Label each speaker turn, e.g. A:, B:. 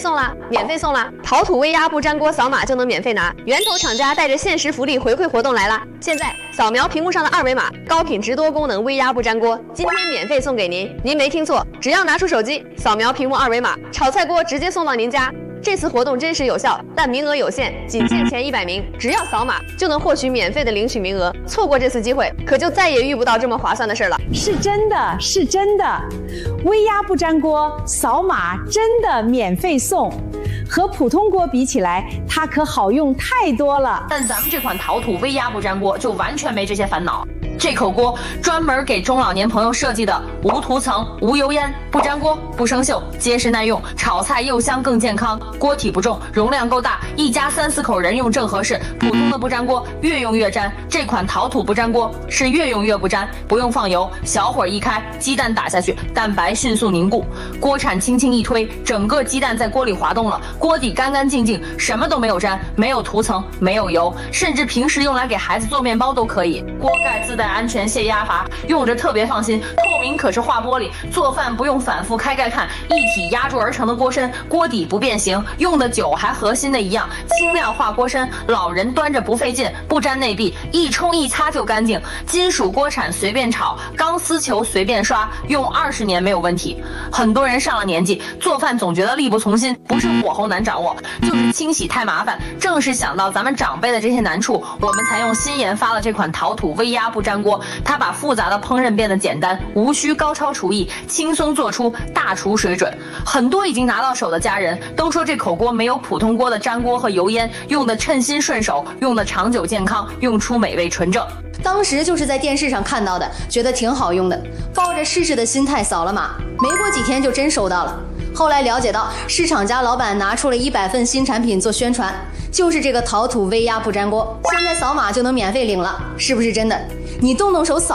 A: 送啦！免费送啦！陶土微压不粘锅扫码就能免费拿，源头厂家带着限时福利回馈活动来啦！现在扫描屏幕上的二维码，高品质多功能微压不粘锅，今天免费送给您。您没听错，只要拿出手机扫描屏幕二维码，炒菜锅直接送到您家。这次活动真实有效，但名额有限，仅限前100名，只要扫码就能获取免费的领取名额。错过这次机会，可就再也遇不到这么划算的事了。
B: 是真的，是真的，微压不粘锅扫码真的免费送。和普通锅比起来，它可好用太多了。
C: 但咱们这款陶土微压不粘锅就完全没这些烦恼。这口锅专门给中老年朋友设计的，无涂层、无油烟，不粘锅、不生锈，结实耐用，炒菜又香更健康。锅体不重，容量够大，一家3、4口人用正合适。普通的不粘锅越用越粘，这款陶土不粘锅是越用越不粘，不用放油，小火一开，鸡蛋打下去，蛋白迅速凝固，锅铲轻轻一推，整个鸡蛋在锅里滑动了，锅底干干净净，什么都没有粘，没有涂层，没有油，甚至平时用来给孩子做面包都可以。锅盖自带安全泄压阀，用着特别放心。透明可视化玻璃，做饭不用反复开盖看，一体压铸而成的锅身，锅底不变形，用的久还和新的一样。轻量化锅身，老人端着不费劲，不粘内壁，一冲一擦就干净。金属锅铲随便炒，钢丝球随便刷，用20年没有问题。很多人上了年纪，做饭总觉得力不从心，不是火候难掌握，就是清洗太麻烦。正是想到咱们长辈的这些难处，我们才用新研发了这款陶土微压不粘锅。它把复杂的烹饪变得简单，无需高超厨艺，轻松做出大厨水准。很多已经拿到手的家人都说这口锅没有普通锅的粘锅和油烟，用的称心顺手，用的长久健康，用出美味纯正。
D: 当时就是在电视上看到的，觉得挺好用的，抱着试试的心态扫了码，没过几天就真收到了。后来了解到，市场家老板拿出了100份新产品做宣传，就是这个陶土微压不粘锅，现在扫码就能免费领了，是不是真的？你动动手扫。